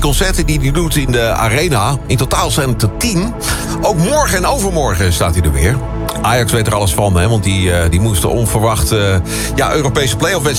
concerten die hij doet in de Arena. In totaal zijn het er 10. Ook morgen en overmorgen staat hij er weer. Ajax weet er alles van, hè, want die moesten onverwacht Europese play-off